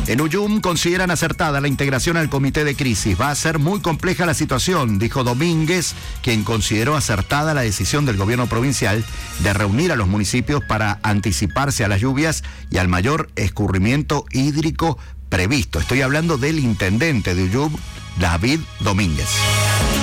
En Uyum consideran acertada la integración al comité de crisis. Va a ser muy compleja la situación, dijo Domínguez, quien consideró acertada la decisión del gobierno provincial de reunir a los municipios para anticiparse a las lluvias y al mayor escurrimiento hídrico previsto. Estoy hablando del intendente de Uyum, David Domínguez.